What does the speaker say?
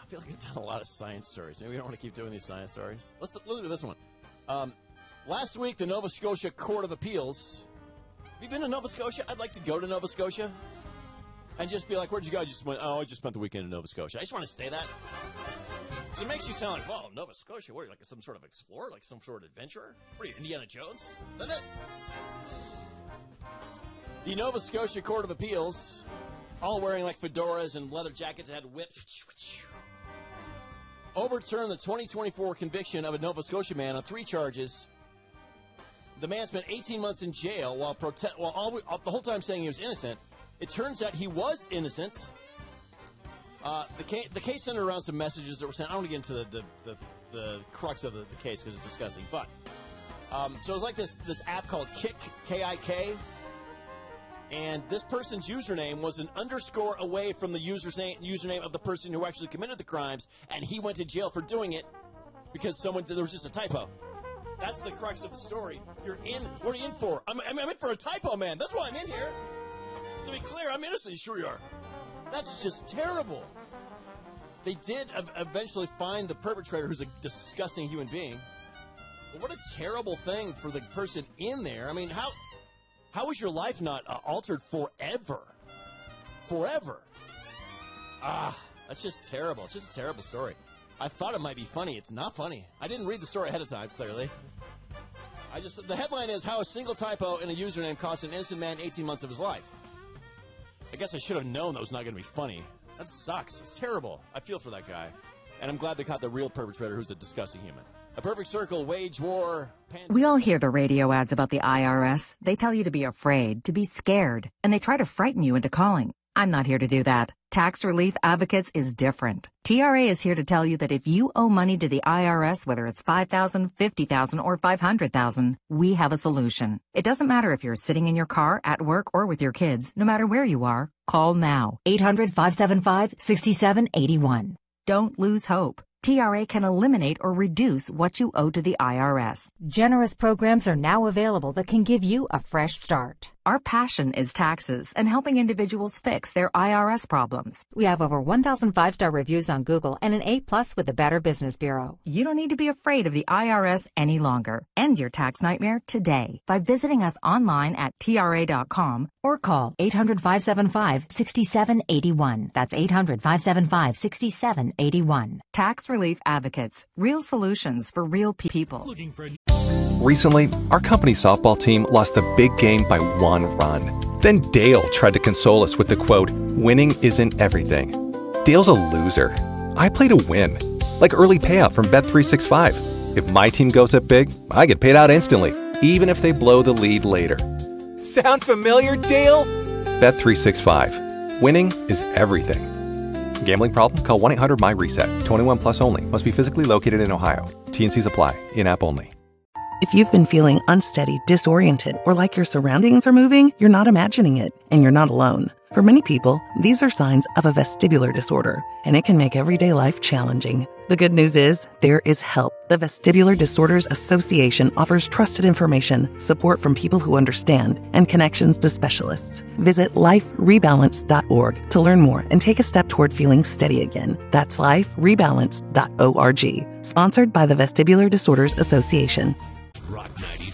feel like I've done a lot of science stories. Maybe we don't want to keep doing these science stories. Let's look at this one. Last week, the Nova Scotia Court of Appeals. Have you been to Nova Scotia? I'd like to go to Nova Scotia and just be like, where'd you go? I just spent the weekend in Nova Scotia. I just want to say that. Because it makes you sound like, well, Nova Scotia, what are you, like some sort of explorer? Like some sort of adventurer? What are you, Indiana Jones? Isn't it? The Nova Scotia Court of Appeals, all wearing like fedoras and leather jackets, had whips, overturned the 2024 conviction of a Nova Scotia man on 3 charges. The man spent 18 months in jail while the whole time saying he was innocent. It turns out he was innocent. The case centered around some messages that were sent. I don't want to get into the crux of the case because it's disgusting. But so it was like this app called Kik, K-I-K. And this person's username was an underscore away from the username of the person who actually committed the crimes, and he went to jail for doing it because there was just a typo. That's the crux of the story. What are you in for? I'm in for a typo, man. That's why I'm in here. To be clear, I'm innocent. You sure you are? That's just terrible. They did eventually find the perpetrator, who's a disgusting human being. But what a terrible thing for the person in there. I mean, how is your life not altered forever? Forever. That's just terrible. It's just a terrible story. I thought it might be funny. It's not funny. I didn't read the story ahead of time, clearly. The headline is how a single typo in a username cost an innocent man 18 months of his life. I guess I should have known that was not going to be funny. That sucks. It's terrible. I feel for that guy. And I'm glad they caught the real perpetrator, who's a disgusting human. A Perfect Circle, wage war. We all hear the radio ads about the IRS. They tell you to be afraid, to be scared, and they try to frighten you into calling. I'm not here to do that. Tax Relief Advocates is different. TRA is here to tell you that if you owe money to the IRS, whether it's $5,000, $50,000, or $500,000, we have a solution. It doesn't matter if you're sitting in your car, at work, or with your kids. No matter where you are, call now. 800-575-6781. Don't lose hope. TRA can eliminate or reduce what you owe to the IRS. Generous programs are now available that can give you a fresh start. Our passion is taxes and helping individuals fix their IRS problems. We have over 1,000 5-star reviews on Google and an A+ with the Better Business Bureau. You don't need to be afraid of the IRS any longer. End your tax nightmare today by visiting us online at TRA.com or call 800-575-6781. That's 800-575-6781. Tax Relief Advocates. Real solutions for real people. Recently, our company's softball team lost the big game by 1 run. Then Dale tried to console us with the quote, "Winning isn't everything." Dale's a loser. I play to win. Like early payout from Bet365. If my team goes up big, I get paid out instantly, even if they blow the lead later. Sound familiar, Dale? Bet365. Winning is everything. Gambling problem? Call 1-800-MY-RESET. 21 plus only. Must be physically located in Ohio. T&Cs apply. In-app only. If you've been feeling unsteady, disoriented, or like your surroundings are moving, you're not imagining it, and you're not alone. For many people, these are signs of a vestibular disorder, and it can make everyday life challenging. The good news is, there is help. The Vestibular Disorders Association offers trusted information, support from people who understand, and connections to specialists. Visit liferebalance.org to learn more and take a step toward feeling steady again. That's liferebalance.org. Sponsored by the Vestibular Disorders Association. Rock 90.